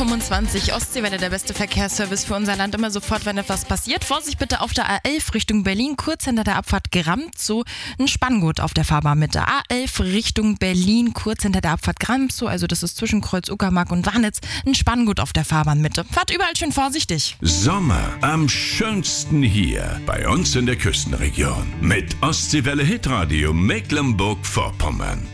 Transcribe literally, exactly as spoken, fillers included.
fünfundzwanzig, Ostseewelle, der beste Verkehrsservice für unser Land, immer sofort, wenn etwas passiert. Vorsicht bitte auf der A elf Richtung Berlin, kurz hinter der Abfahrt Gramzow, ein Spanngurt auf der Fahrbahnmitte. A elf Richtung Berlin, kurz hinter der Abfahrt Gramzow, also das ist zwischen Kreuz Uckermark und Warnitz, ein Spanngurt auf der Fahrbahnmitte. Fahrt überall schön vorsichtig. Sommer am schönsten hier bei uns in der Küstenregion mit Ostseewelle Hitradio Mecklenburg-Vorpommern.